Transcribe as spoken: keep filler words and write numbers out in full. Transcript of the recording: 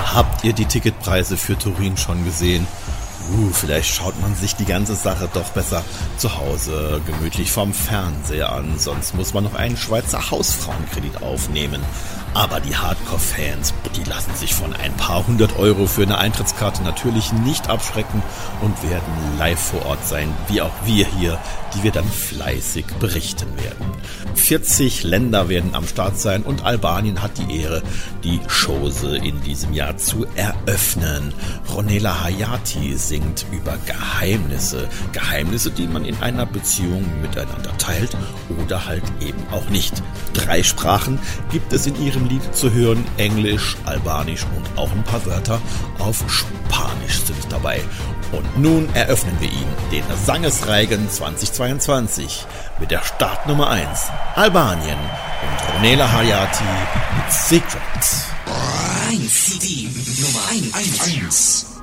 Habt ihr die Ticketpreise für Turin schon gesehen? Uh, vielleicht schaut man sich die ganze Sache doch besser zu Hause gemütlich vom Fernseher an, sonst muss man noch einen Schweizer Hausfrauenkredit aufnehmen. Aber die Hardcore-Fans, die lassen sich von ein paar hundert Euro für eine Eintrittskarte natürlich nicht abschrecken und werden live vor Ort sein, wie auch wir hier, die wir dann fleißig berichten werden. vierzig Länder werden am Start sein und Albanien hat die Ehre, die Chose in diesem Jahr zu eröffnen. Ronela Hayati singt über Geheimnisse, Geheimnisse, die man in einer Beziehung miteinander teilt oder halt eben auch nicht. Drei Sprachen gibt es in ihrem Lied zu hören, Englisch, Albanisch und auch ein paar Wörter auf Spanisch sind dabei. Und nun eröffnen wir ihn, den Sangesreigen zweitausendzweiundzwanzig, mit der Startnummer eins, Albanien und Ronela Hayati mit Secret. eins C D Nummer eins.